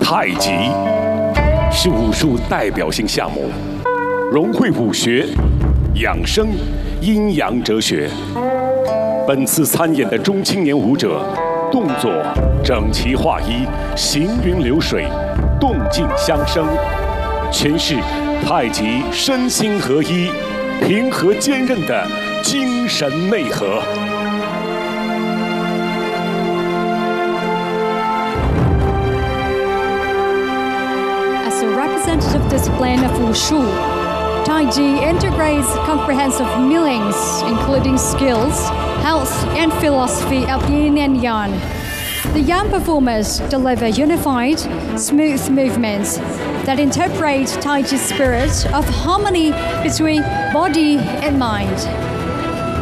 太极是武术代表性项目，融汇武学、养生、阴阳哲学。本次参演的中青年舞者，动作整齐划一，行云流水，动静相生，诠释太极身心合一、平和坚韧的精神内核。 As a representative discipline of Wushu, Taiji integrates comprehensive meanings, including skills, health, and philosophy of yin and yang. The young performers deliver unified, smooth movements that interpret Taiji's spirit of harmony between body and mind.